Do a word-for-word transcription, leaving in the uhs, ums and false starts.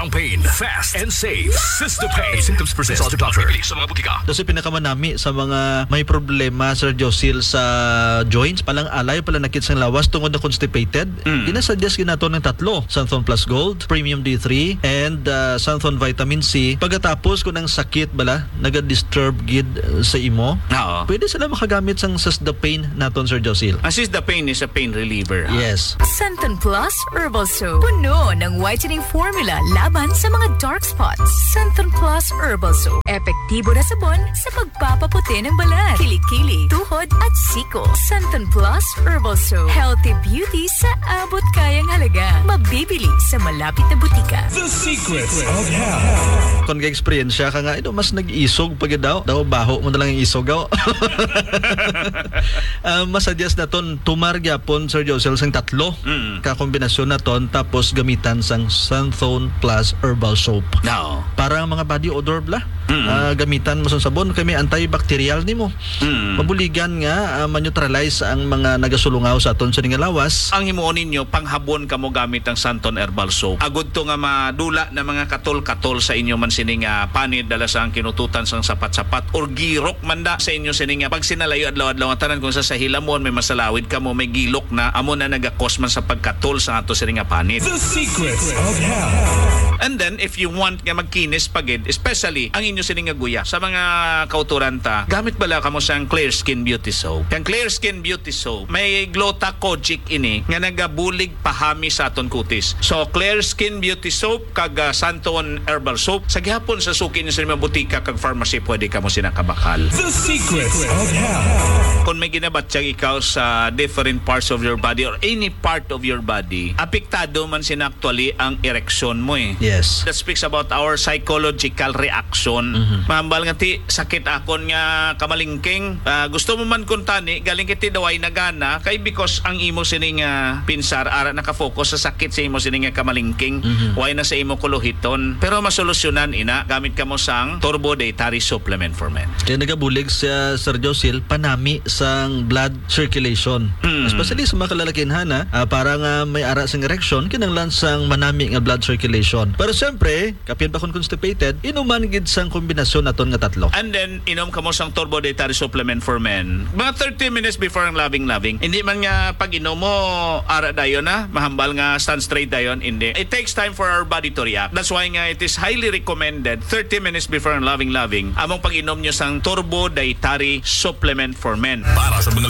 strong pain, fast and safe. Cystopain. Symptoms persist. Consult your doctor. Sa mga butika. Kasi pinakamanami sa mga may problema, Sir Josil, sa joints, palang alay, palang nakit sa lawas, tungod na constipated. Mm. Ginasuggest ginato ng tatlo. Santhon Plus Gold, Premium D three, and uh, Santhon Vitamin C. Pagkatapos kung ng sakit bala, naga-disturb gid uh, sa imo, Oo. pwede sila makagamit sang Cystopain naton, Sir Josil. Assist the pain is a pain reliever. Ha? Yes. Santhon Plus Herbal Soap. Puno ng whitening formula laban sa mga dark spots. Santhon Plus Herbal Soap. Epektibo na sabon sa pagpapaputi ng balat, kilikili, tuhod at siko. Santhon Plus Herbal Soap. Healthy beauty sa abot kayang halaga. Mabibili sa malapit na butika. The secrets of health. Kung ka-experience ka nga, ito mas nag-isog pag daw, daw baho mo na lang yung isog daw. uh, masuggest na ton, tumar gyapon, Sir Josel, sang tatlo. Mm. Kakombinasyon na ton, tapos gamitan sang Santhon Plus Herbal Soap. No. Para mga body odor bla. Uh, gamitan mo sa sabon, kay may antibacterial nimo. Mm. Mabuligan nga, uh, ma-neutralize ang mga nagasulungaw sa aton sa lawas. Ang himuon ninyo, panghabon ka mo gamit ang Santhon Herbal Soap. Agud to nga madula na mga katol-katol sa inyo man sining uh, panid dala sa ang kinututan sang sapat-sapat or girok manda sa inyo sining uh, pag sinalayo adlaw-adlaw nga tanan kung sa sa hilamon may masalawid ka mo, may gilok na amo na nagakos man sa pagkatol sa ato sining uh, panid. The secrets of health. And then if you want nga magkinis pagid, especially ang inyo sining nga guya sa mga kauturan ta, gamit bala kamo sang Clear Skin Beauty Soap. Kang Clear Skin Beauty Soap may glutathione ini nga nagabulig pahami sa aton kutis. So Clear Skin Beauty Soap kag uh, Santhon Herbal Soap sa gihapon sa suki ni sa mga butika kag pharmacy pwede kamo sinakabakal. The secrets of health. Kung may ginabatsyag ikaw sa different parts of your body or any part of your body, apektado man sin actually ang ereksyon mo eh. Yes. That speaks about our psychological reaction. Mm-hmm. Mahambal nga ti sakit akon nga kamalingking. Uh, gusto mo man kun tani galing kiti daway nagana kay because ang imo sining uh, pinsar ara nakafocus sa sakit sa imo sining nga kamalingking. Mm-hmm. Why na sa imo kuluhiton. Pero masolusyonan ina gamit kamo sang Turbo Dietary Supplement for Men. Kaya nagabulig sa Sir Josil panami sang blood circulation. Mm. Especially sa mga kalalakihan ha, uh, para nga may ara sang erection kinanglan sang manami nga blood circulation. Pero siyempre, kapin pa kung constipated, inuman gid sang kombinasyon naton nga tatlo. And then inom kamo sang Turbo Dietary Supplement for Men. Mga thirty minutes before ang loving-loving. Hindi man nga pag inom mo ara dayon na, mahambal nga stand straight dayon, hindi. It takes time for our body to react. That's why nga it is highly recommended thirty minutes before ang loving-loving among pag inom nyo sang Turbo Dietary Supplement for Men. Para sa mga